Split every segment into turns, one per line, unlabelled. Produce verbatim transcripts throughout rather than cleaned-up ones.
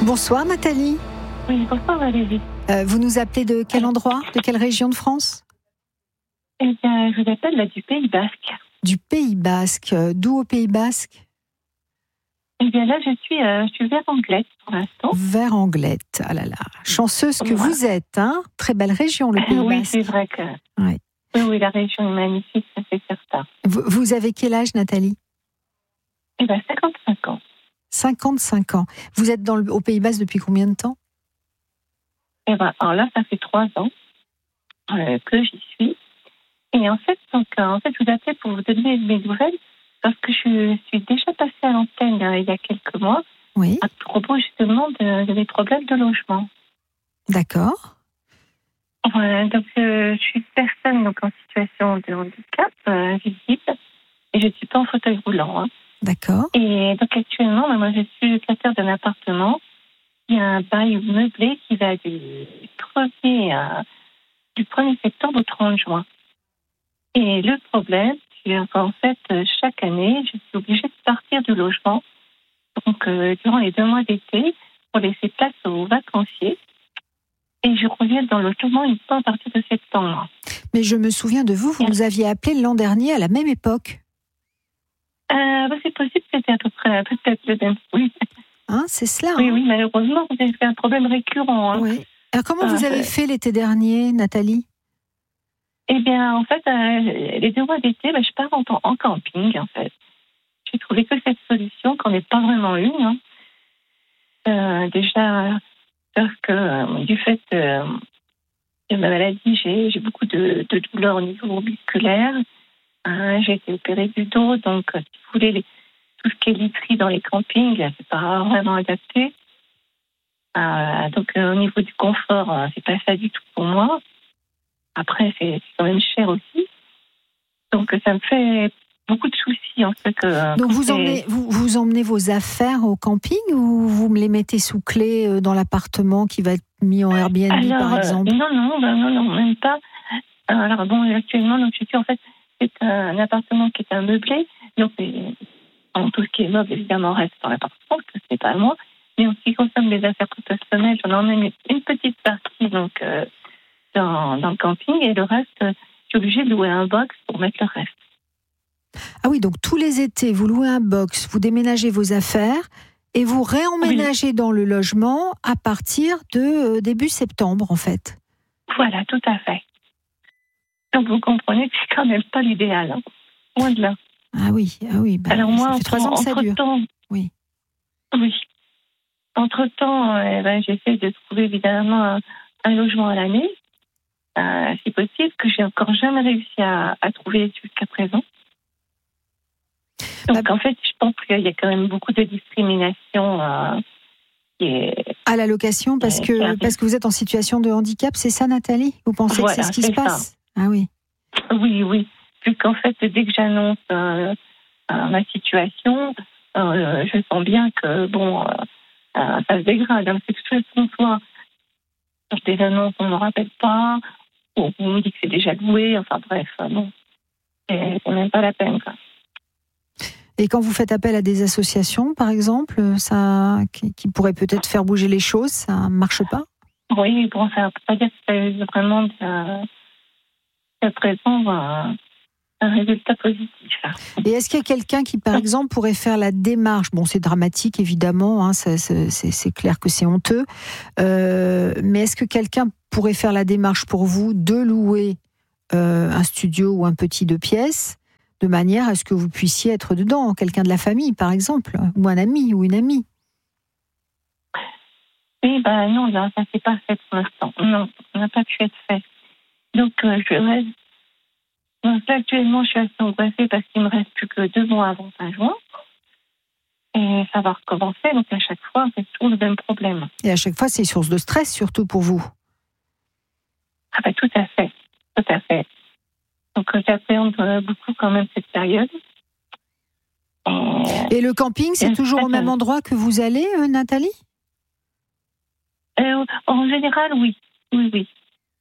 Bonsoir Nathalie.
Oui, bonsoir Valérie.
Euh, vous nous appelez de quel endroit? De quelle région de France?
Eh bien, je vous appelle là, du Pays Basque.
Du Pays Basque. D'où au Pays Basque?
Eh bien là, je suis, euh, je suis vers Anglette pour l'instant.
Vers Anglette. Ah là là. Chanceuse que
Voilà.
vous êtes, hein? Très belle région, le Pays
Oui,
Basque.
c'est vrai que...
Ouais.
Oui, oui, la région est magnifique, ça c'est certain.
Vous, vous avez quel âge, Nathalie?
Eh bien, cinquante-cinq ans.
cinquante-cinq ans. Vous êtes dans le, au Pays Basque depuis combien de temps?
Eh bien, alors là, ça fait trois ans euh, que j'y suis. Et en fait, donc, euh, en fait, je vous appelle pour vous donner mes nouvelles parce que je suis déjà passée à l'antenne euh, il y a quelques mois
Oui.
à propos justement de, de mes problèmes de logement.
D'accord.
Voilà, donc euh, je suis personne donc, en situation de handicap euh, visible et je ne suis pas en fauteuil roulant. Hein.
D'accord.
Et donc actuellement, moi je suis locataire d'un appartement. Il y a un bail meublé qui va du premier, euh, du premier septembre au trente juin. Et le problème, c'est qu'en fait, chaque année, je suis obligée de partir du logement. Donc, euh, durant les deux mois d'été, pour laisser place aux vacanciers. Et je reviens dans le logement une fois à partir de septembre.
Mais je me souviens de vous, vous nous aviez appelé l'an dernier à la même époque.
Euh, bah, c'est possible, c'était à peu près peut-être le même. Oui,
Hein, c'est cela.
oui,
hein
oui, malheureusement, vous avez fait un problème récurrent. Hein.
Oui. Alors comment vous
Ah,
avez
ouais.
fait l'été dernier, Nathalie?
Eh bien, en fait, euh, les deux mois d'été, bah, je pars en, en camping, en fait. J'ai trouvé que cette solution, qu'on n'est pas vraiment une. Hein. Euh, déjà, parce que euh, du fait euh, de ma maladie, j'ai, j'ai beaucoup de, de douleurs au niveau musculaire. Euh, j'ai été opérée du dos, donc euh, si vous voulez, les, tout ce qui est literie dans les campings, c'est pas vraiment adapté. Euh, donc euh, au niveau du confort, euh, c'est pas ça du tout pour moi. Après, c'est, c'est quand même cher aussi. Donc ça me fait beaucoup de soucis en fait. Que,
Donc
quand
vous
c'est-
emmenez, vous, vous emmenez vos affaires au camping ou vous me les mettez sous clé euh, dans l'appartement qui va être mis en Airbnb
Alors,
par
euh,
exemple?
non, non, ben non, non, même pas. Alors bon, actuellement, donc je suis en fait, c'est un appartement qui est un meublé. Donc les- en tout ce qui est meuble, évidemment, reste dans l'appartement, parce que c'est pas à moi. Mais en ce qui concerne les affaires personnelles, j'en emmène une petite partie donc euh, dans, dans le camping et le reste, euh, je suis obligée de louer un box pour mettre le reste.
Ah oui, donc tous les étés, vous louez un box, vous déménagez vos affaires et vous réemménagez dans le logement à partir de euh, début septembre en fait.
Voilà, tout à fait. Donc vous comprenez que c'est quand même pas l'idéal, hein. Loin de là.
Ah oui, ah oui. Bah,
Alors moi,
ça fait trois ans que ça dure.
entre-temps,
Oui.
oui. Entre-temps, euh, ben, j'essaie de trouver évidemment un, un logement à l'année, euh, si possible, que j'ai encore jamais réussi à, à trouver jusqu'à présent. Donc
Bah,
en fait, je pense qu'il y a quand même beaucoup de discrimination. Euh, qui est...
À la location parce
Euh,
que,
clairement.
parce que vous êtes en situation de handicap, c'est ça Nathalie? Vous pensez
Voilà,
que c'est ce qui
c'est
se passe? Ah oui.
Oui, oui. Puisqu'en fait, dès que j'annonce euh, euh, ma situation, euh, je sens bien que bon, euh, euh, ça se dégrade. Hein. C'est que de toute façon, soit sur des annonces, on ne me rappelle pas, ou on me dit que c'est déjà loué. Enfin bref, euh, non, c'est, c'est même pas la peine. Quoi.
Et quand vous faites appel à des associations, par exemple, ça, qui, qui pourraient peut-être faire bouger les choses, ça ne marche pas?
Oui, bon, ça ne peut pas dire que ça a eu vraiment de, jusqu'à présent un, un résultat positif.
Et est-ce qu'il y a quelqu'un qui, par exemple, pourrait faire la démarche? Bon, c'est dramatique, évidemment, hein, ça, c'est, c'est, c'est clair que c'est honteux. Euh, mais est-ce que quelqu'un pourrait faire la démarche pour vous de louer euh, un studio ou un petit deux pièces, de manière à ce que vous puissiez être dedans, quelqu'un de la famille, par exemple, ou un ami ou une amie?
Oui, ben non, là, ça ne s'est pas fait pour l'instant. Non, ça n'a pas pu être fait. Donc, euh, je reste. Donc, là, actuellement, je suis assez angoissée parce qu'il me reste plus que deux mois avant fin juin. Et ça va recommencer. Donc, à chaque fois, c'est toujours le même problème.
Et à chaque fois, c'est source de stress, surtout pour vous.
Ah, ben, tout à fait. Tout à fait. Donc, euh, j'appréhende euh, beaucoup quand même cette période. Et,
Et le camping, c'est
Et
toujours
en
au
fait,
même
euh,
endroit que vous allez, euh, Nathalie?
euh, en général, oui. Oui, oui.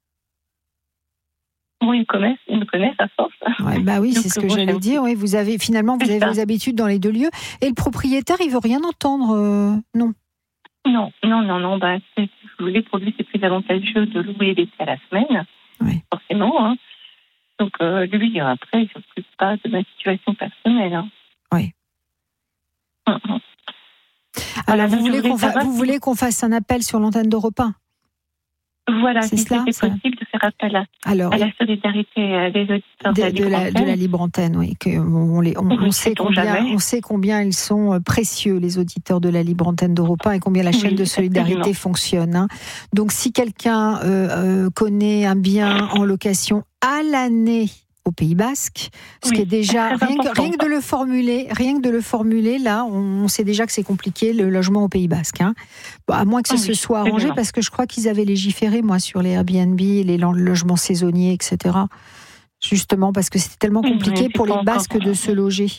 Bon, ils me connaissent, ils me connaissent à force.
Ouais, bah oui,
Donc,
c'est ce que
moi,
j'allais
j'aime-
dire. Oui, vous avez finalement vous
C'est
avez
ça.
vos habitudes dans les deux lieux. Et le propriétaire, il veut rien entendre, euh, non?
Non, non, non, non. Bah, c'est, si vous voulez, pour lui, c'est plus avantageux de louer l'été à la semaine,
Oui.
forcément. Hein. Donc, euh, lui, après, il ne s'occupe pas de ma situation personnelle. Hein.
Oui.
Hum, hum.
Alors,
Voilà,
vous,
donc je
voulez
voulais
qu'on fa-
savoir
vous
si-
voulez qu'on fasse un appel sur l'antenne d'Europe un?
Voilà,
C'est
si
cela,
c'était
ça
possible de faire appel à,
Alors,
à la solidarité euh, des auditeurs de,
de,
la
de la, de la libre antenne, oui. Que on, les, on,
Oui,
on sait
sait-on
combien,
jamais.
on sait combien ils sont euh, précieux, les auditeurs de la libre antenne d'Europe un, et combien la chaîne
Oui,
de solidarité
absolument.
fonctionne. Hein. Donc, si quelqu'un euh, euh, connaît un bien en location à l'année au Pays Basque, ce
Oui,
qui est déjà
c'est très
rien que,
important.
rien que de le formuler, rien que de le formuler, là, on, on sait déjà que c'est compliqué le logement au Pays Basque. Hein. Bon, à moins que ce
Ah
se
oui,
soit arrangé,
absolument.
parce que je crois qu'ils avaient légiféré, moi, sur les Airbnb, les lo- logements saisonniers, et cetera. Justement, parce que c'était tellement
Oui, mais
compliqué
c'est
pour
pas
les
encore-
Basques de se loger.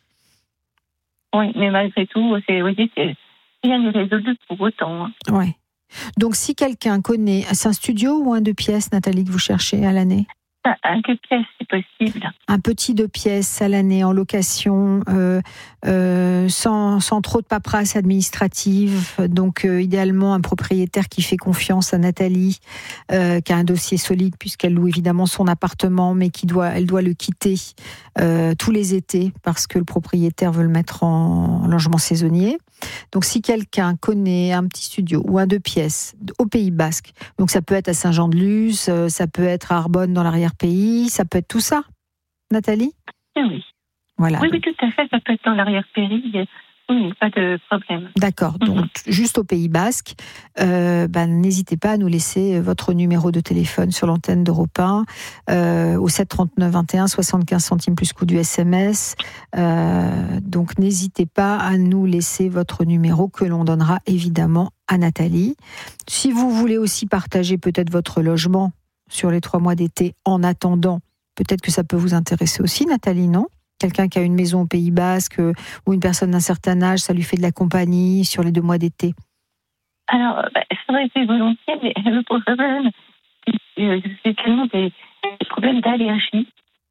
Oui, mais malgré tout, c'est, vous dites, c'est, rien ne résolu pour autant. Hein.
Ouais. Donc, si quelqu'un connaît, c'est un studio ou un deux pièces, Nathalie, que vous cherchez à l'année?
Ah, à quelle pièce c'est possible?
Un petit deux pièces à l'année en location, euh, euh, sans, sans trop de paperasse administrative. Donc, euh, idéalement, un propriétaire qui fait confiance à Nathalie, euh, qui a un dossier solide puisqu'elle loue évidemment son appartement, mais qui doit, elle doit le quitter euh, tous les étés parce que le propriétaire veut le mettre en logement saisonnier. Donc, si quelqu'un connaît un petit studio ou un deux pièces au Pays Basque, donc ça peut être à Saint-Jean-de-Luz, euh, ça peut être à Arbonne dans l'arrière-pays, ça peut être tout ça, Nathalie?
Eh oui.
Voilà.
Oui, oui, tout à fait, ça peut être dans l'arrière-péri. Oui, pas de problème.
D'accord. Donc,
Mhm.
juste au Pays Basque, euh, ben, n'hésitez pas à nous laisser votre numéro de téléphone sur l'antenne d'Europe un euh, au sept trente-neuf vingt et un, soixante-quinze centimes plus coût du S M S. Euh, donc, n'hésitez pas à nous laisser votre numéro que l'on donnera évidemment à Nathalie. Si vous voulez aussi partager peut-être votre logement sur les trois mois d'été en attendant, peut-être que ça peut vous intéresser aussi, Nathalie, non ? Quelqu'un qui a une maison au Pays Basque euh, ou une personne d'un certain âge, ça lui fait de la compagnie sur les deux mois d'été.
Alors, bah, ça aurait été volontiers, mais le problème, c'est, euh, c'est tellement des, des problèmes d'allergie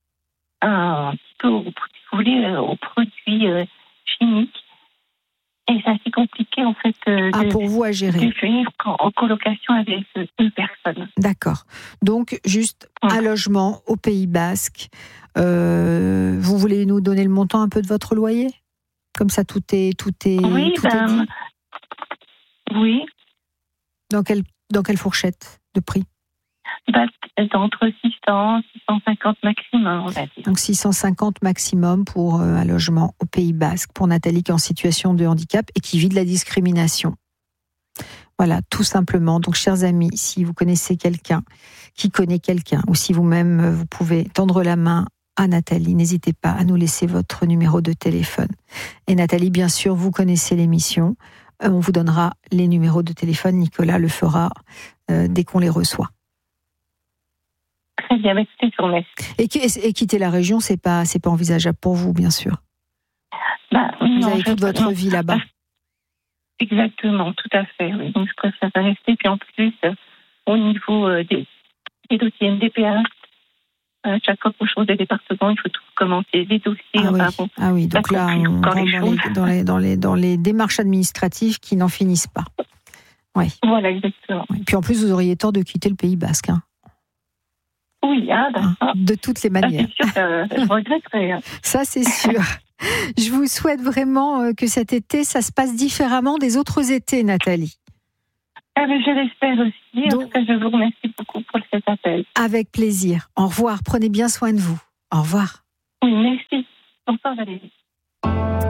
un petit peu aux, si vous voulez, euh, aux produits euh, chimiques. Et c'est assez compliqué, en fait, euh,
Ah,
de,
pour vous à
de
gérer.
vivre en, en colocation avec euh, deux personnes.
D'accord. Donc, juste
Ouais.
un logement au Pays Basque. Euh, vous voulez nous donner le montant un peu de votre loyer? Comme ça, tout est, tout est,
Oui,
tout est
ben,
dit.
oui,
Dans quelle, dans quelle fourchette de prix?
bah, c'est entre six cents, six cent cinquante maximum, on va dire.
Donc six cent cinquante maximum pour euh, un logement au Pays Basque pour Nathalie qui est en situation de handicap et qui vit de la discrimination. Voilà, tout simplement. Donc, chers amis, si vous connaissez quelqu'un qui connaît quelqu'un, ou si vous-même euh, vous pouvez tendre la main à Nathalie, n'hésitez pas à nous laisser votre numéro de téléphone. Et Nathalie, bien sûr, vous connaissez l'émission. Euh, on vous donnera les numéros de téléphone. Nicolas le fera euh, dès qu'on les reçoit.
Très bien, mais écoutez, je vous remercie.
Et, qui- et quitter la région, c'est pas, c'est pas envisageable pour vous, bien sûr.
Bah,
Vous
non,
avez
je-
toute votre
non.
vie là-bas.
Exactement, tout à fait. Oui. Donc, je préfère rester. Puis en plus, euh, au niveau euh, des, des dossiers M D P A, à chaque fois qu'on change de département, il faut tout recommencer, les dossiers.
Ah oui,
enfin, bon,
ah oui, donc
ça
là,
complique
on
encore
rentre
les
dans les,
choses.
dans, les, dans, les, dans les démarches administratives qui n'en finissent pas. Oui.
Voilà, exactement.
Oui. Puis en plus, vous auriez tort de quitter le Pays Basque. Hein.
Oui, ah, bah,
Hein,
ça,
de toutes les
ça,
manières.
c'est sûr que euh, je regretterais. hein.
Ça, c'est sûr. Je vous souhaite vraiment euh, que cet été, ça se passe différemment des autres étés, Nathalie.
Ah, mais je l'espère aussi.
Donc-
En tout cas, je vous remercie beaucoup pour cet appel.
Avec plaisir. Au revoir. Prenez bien soin de vous. Au revoir.
Oui, merci. Bonsoir, Valérie.